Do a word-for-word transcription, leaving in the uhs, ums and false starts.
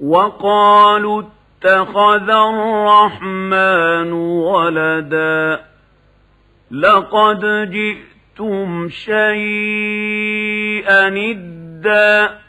وقالوا اتخذ الرحمن ولدا لقد جئتم شيئا إدا